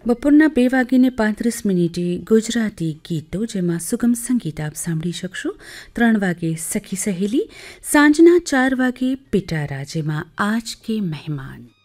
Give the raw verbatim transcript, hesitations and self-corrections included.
બપોરના બે વાગીને પાંત્રીસ મિનિટે ગુજરાતી ગીતો, જેમાં સુગમ સંગીત આપ સાંભળી શકશો. ત્રણ વાગે સખી સહેલી, સાંજના ચાર વાગે પિટારા, જેમાં આજ કે મહેમાન.